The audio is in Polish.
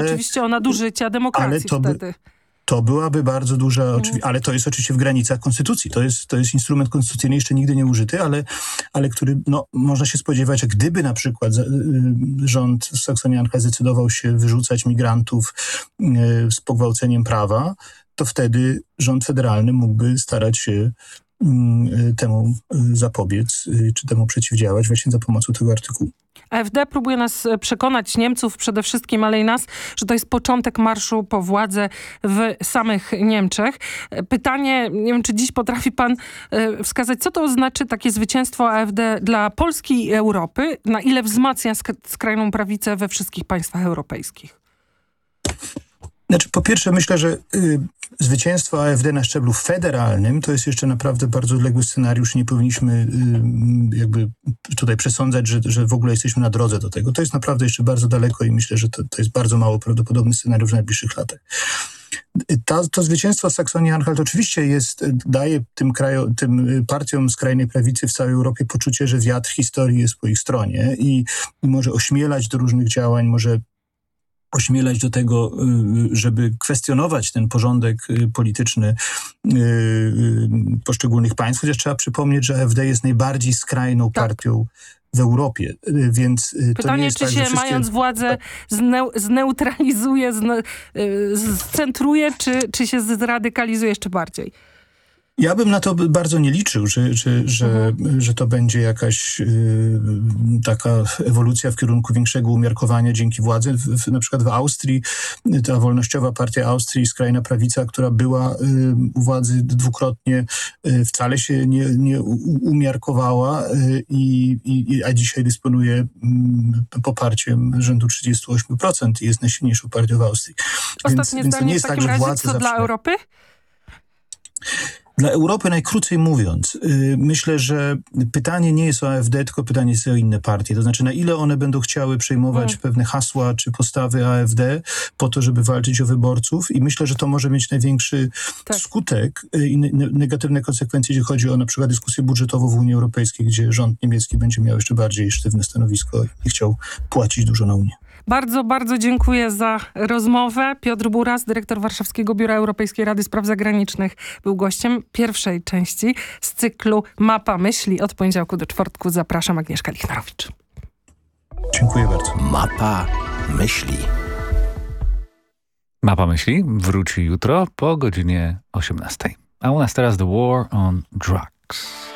oczywiście o nadużycia demokracji wtedy. To byłaby bardzo duża, ale to jest oczywiście w granicach konstytucji. To jest instrument konstytucyjny jeszcze nigdy nie użyty, ale który, można się spodziewać, że gdyby na przykład rząd Saksonii-Anhalt zdecydował się wyrzucać migrantów z pogwałceniem prawa, to wtedy rząd federalny mógłby starać się temu zapobiec, czy temu przeciwdziałać właśnie za pomocą tego artykułu. AfD próbuje nas przekonać, Niemców przede wszystkim, ale i nas, że to jest początek marszu po władzę w samych Niemczech. Pytanie, nie wiem, czy dziś potrafi pan wskazać, co to znaczy takie zwycięstwo AfD dla Polski i Europy, na ile wzmacnia skrajną prawicę we wszystkich państwach europejskich? Znaczy, po pierwsze myślę, że zwycięstwo AfD na szczeblu federalnym to jest jeszcze naprawdę bardzo odległy scenariusz. Nie powinniśmy jakby tutaj przesądzać, że w ogóle jesteśmy na drodze do tego. To jest naprawdę jeszcze bardzo daleko i myślę, że to jest bardzo mało prawdopodobny scenariusz w najbliższych latach. To zwycięstwo Saksonii-Anhalt oczywiście daje tym partiom skrajnej prawicy w całej Europie poczucie, że wiatr historii jest po ich stronie i może ośmielać do różnych działań, może ośmielać do tego, żeby kwestionować ten porządek polityczny poszczególnych państw, chociaż trzeba przypomnieć, że AfD jest najbardziej skrajną partią w Europie, więc pytanie, to nie jest czy tak, się mając władzę zneutralizuje, scentruje, czy się zradykalizuje jeszcze bardziej? Ja bym na to bardzo nie liczył, że to będzie jakaś taka ewolucja w kierunku większego umiarkowania dzięki władzy. Na przykład w Austrii, ta wolnościowa partia Austrii, skrajna prawica, która była u władzy dwukrotnie, wcale się nie umiarkowała, a dzisiaj dysponuje poparciem rzędu 38% i jest najsilniejszą partią w Austrii. Ostatnie więc zdanie nie jest w takim tak, że razie, władza co dla Europy? Dla Europy, najkrócej mówiąc, myślę, że pytanie nie jest o AfD, tylko pytanie jest o inne partie. To znaczy, na ile one będą chciały przejmować pewne hasła czy postawy AfD po to, żeby walczyć o wyborców, i myślę, że to może mieć największy skutek i negatywne konsekwencje, jeśli chodzi o na przykład dyskusję budżetową w Unii Europejskiej, gdzie rząd niemiecki będzie miał jeszcze bardziej sztywne stanowisko i chciał płacić dużo na Unię. Bardzo, bardzo dziękuję za rozmowę. Piotr Buras, dyrektor Warszawskiego Biura Europejskiej Rady Spraw Zagranicznych, był gościem pierwszej części z cyklu Mapa Myśli. Od poniedziałku do czwartku zapraszam, Agnieszka Lichnarowicz. Dziękuję bardzo. Mapa Myśli. Mapa Myśli wróci jutro po godzinie 18. A u nas teraz The War on Drugs.